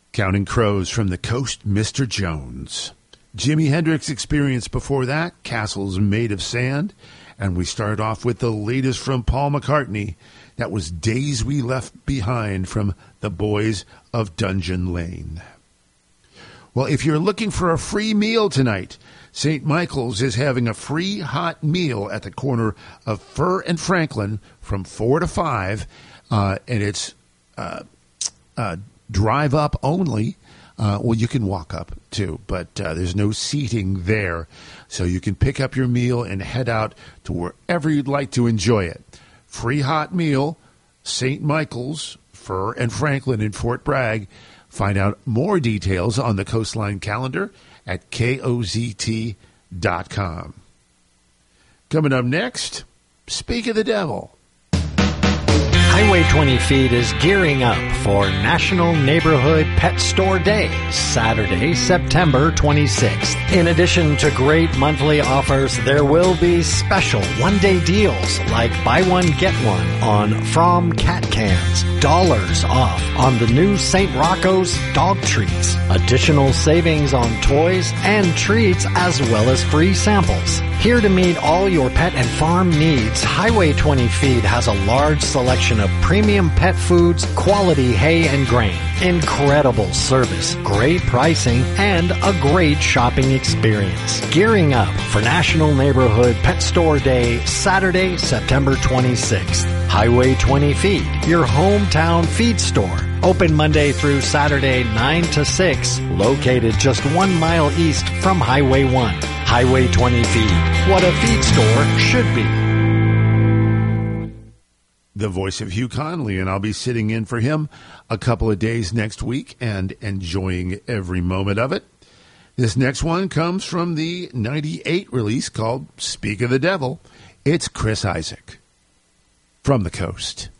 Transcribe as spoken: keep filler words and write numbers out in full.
Counting Crows from the Coast, Mister Jones. Jimi Hendrix Experience before that, Castles Made of Sand. And we start off with the latest from Paul McCartney. That was Days We Left Behind from the Boys of Dungeon Lane. Well, if you're looking for a free meal tonight, Saint Michael's is having a free hot meal at the corner of Fur and Franklin from four to five, uh, and it's uh, uh, drive up only. Uh, well, you can walk up, too, but uh, there's no seating there. So you can pick up your meal and head out to wherever you'd like to enjoy it. Free hot meal, Saint Michael's, Fur and Franklin in Fort Bragg. Find out more details on the Coastline calendar at K O Z T dot com. Coming up next, Speak of the Devil. Highway twenty Feet is gearing up for National Neighborhood Pet Store Day, Saturday, September twenty-sixth. In addition to great monthly offers, there will be special one-day deals like buy one, get one on From cat cans, dollars off on the new Saint Rocco's dog treats, additional savings on toys and treats, as well as free samples. Here to meet all your pet and farm needs, Highway twenty Feed has a large selection of premium pet foods, quality hay and grain, incredible service, great pricing, and a great shopping experience. Gearing up for National Neighborhood Pet Store Day, Saturday, September twenty-sixth. Highway twenty Feed, your hometown feed store. Open Monday through Saturday, nine to six, located just one mile east from Highway one. Highway twenty Feed, what a feed store should be. The voice of Hugh Conley, and I'll be sitting in for him a couple of days next week and enjoying every moment of it. This next one comes from the ninety-eight release called Speak of the Devil. It's Chris Isaak from the Coast.